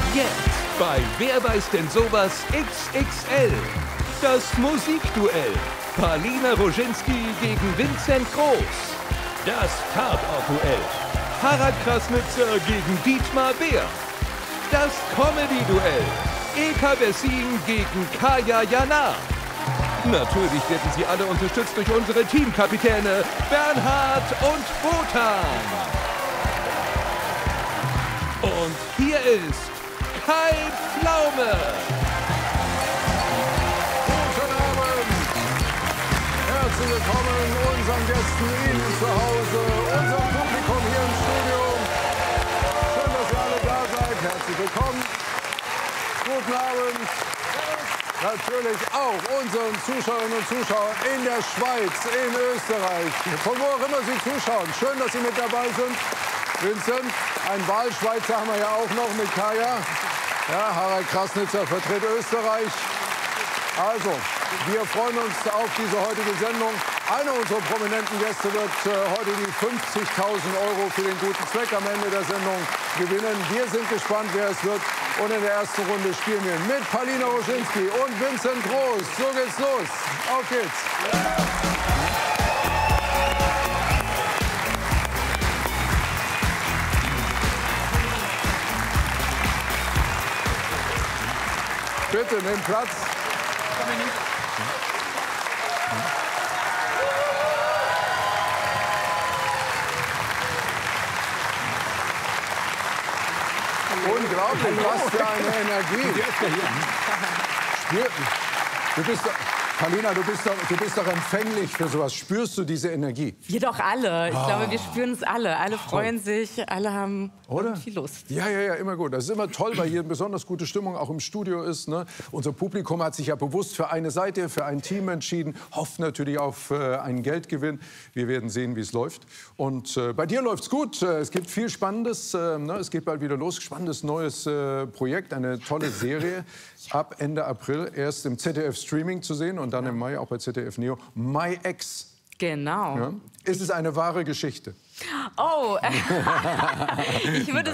Jetzt bei Wer weiß denn sowas XXL. Das Musikduell. Palina Roginski gegen Vincent Groß. Das Tatortduell. Harald Krasnitzer gegen Dietmar Beer. Das Comedy-Duell. Eka Bessin gegen Kaya Jana. Natürlich werden sie alle unterstützt durch unsere Teamkapitäne Bernhard und Wotan. Und hier ist Kai Pflaume. Guten Abend. Herzlich willkommen unseren Gästen, Ihnen zu Hause, unserem Publikum hier im Studio. Schön, dass ihr alle da seid. Herzlich willkommen. Guten Abend. Natürlich auch unseren Zuschauerinnen und Zuschauern in der Schweiz, in Österreich, von wo auch immer Sie zuschauen. Schön, dass Sie mit dabei sind. Vincent, ein Wahlschweizer haben wir ja auch noch mit Kaya. Ja, Harald Krasnitzer vertritt Österreich. Also, wir freuen uns auf diese heutige Sendung. Einer unserer prominenten Gäste wird heute die 50.000 € für den guten Zweck am Ende der Sendung gewinnen. Wir sind gespannt, wer es wird. Und in der ersten Runde spielen wir mit Palina Roginski und Vincent Groß. So geht's los. Auf geht's. Bitte, nimm Platz. Unglaublich, was für eine Energie. Du bist doch, Palina, du bist doch empfänglich für sowas. Spürst du diese Energie? Wir doch alle. Ich glaube, wir spüren es alle. Alle freuen sich, alle haben viel Lust. Ja, immer gut. Das ist immer toll, weil hier eine besonders gute Stimmung auch im Studio ist. Ne? Unser Publikum hat sich ja bewusst für eine Seite, für ein Team entschieden, hofft natürlich auf einen Geldgewinn. Wir werden sehen, wie es läuft. Und bei dir läuft's gut. Es gibt viel Spannendes. Ne? Es geht bald wieder los. Spannendes neues Projekt, eine tolle Serie. Ab Ende April erst im ZDF-Streaming zu sehen und dann im Mai auch bei ZDF Neo. My Ex. Genau. Ja? Ist es eine wahre Geschichte? Oh, ich würde